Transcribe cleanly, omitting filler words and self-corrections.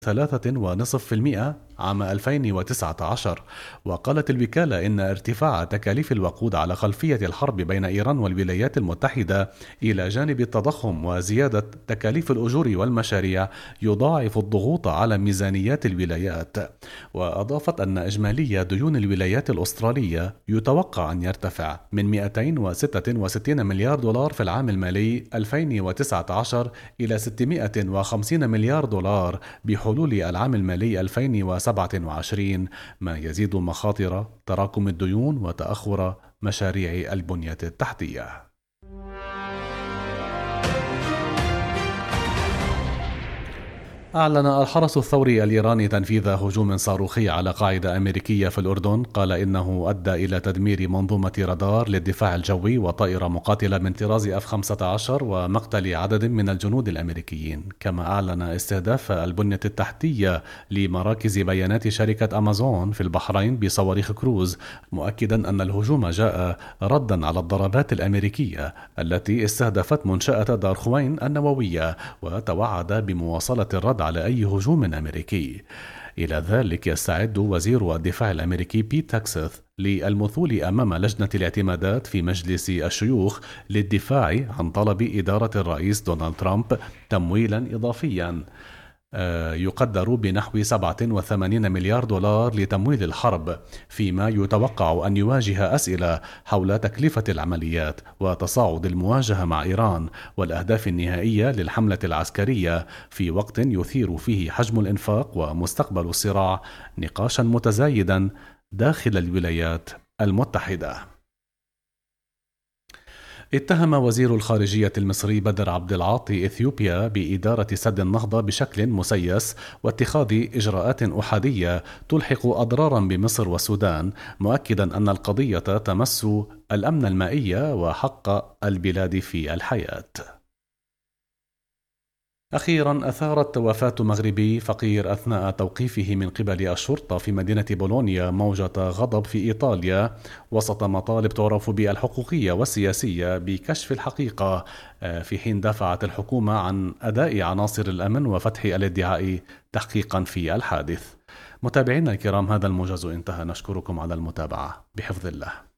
3.5% عام 2019. وقالت الوكالة إن ارتفاع تكاليف الوقود على خلفية الحرب بين إيران والولايات المتحدة إلى جانب التضخم وزيادة تكاليف الأجور والمشاريع يضاعف الضغوط على ميزانيات الولايات. وأضافت أن إجمالي ديون الولايات الأسترالية يتوقع أن يرتفع من 266 مليار دولار في العام المالي 2019 إلى 650 مليار دولار بحلول العام المالي 2027، ما يزيد مخاطر تراكم الديون وتأخر مشاريع البنية التحتية. أعلن الحرس الثوري الإيراني تنفيذ هجوم صاروخي على قاعدة أمريكية في الأردن، قال إنه أدى إلى تدمير منظومة رادار للدفاع الجوي وطائرة مقاتلة من طراز F-15 ومقتل عدد من الجنود الأمريكيين. كما أعلن استهداف البنية التحتية لمراكز بيانات شركة أمازون في البحرين بصواريخ كروز، مؤكدا أن الهجوم جاء ردا على الضربات الأمريكية التي استهدفت منشأة دارخوين النووية، وتوعد بمواصلة الرد على أي هجوم أمريكي. إلى ذلك يستعد وزير الدفاع الأمريكي بيت هيكسث للمثول أمام لجنة الاعتمادات في مجلس الشيوخ للدفاع عن طلب إدارة الرئيس دونالد ترامب تمويلا إضافيا يقدر بنحو 87 مليار دولار لتمويل الحرب، فيما يتوقع أن يواجه أسئلة حول تكلفة العمليات وتصاعد المواجهة مع إيران والأهداف النهائية للحملة العسكرية، في وقت يثير فيه حجم الإنفاق ومستقبل الصراع نقاشا متزايدا داخل الولايات المتحدة. اتهم وزير الخارجية المصري بدر عبد العاطي إثيوبيا بإدارة سد النهضة بشكل مسيس واتخاذ إجراءات أحادية تلحق أضرارا بمصر والسودان، مؤكدا أن القضية تمس الأمن المائي وحق البلاد في الحياة. أخيرا، أثارت وفاة مغربي فقير أثناء توقيفه من قبل الشرطة في مدينة بولونيا موجة غضب في إيطاليا وسط مطالب تعرف بالحقوقية والسياسية بكشف الحقيقة، في حين دافعت الحكومة عن أداء عناصر الأمن وفتح الادعاء تحقيقا في الحادث. متابعينا الكرام، هذا الموجز انتهى، نشكركم على المتابعة، بحفظ الله.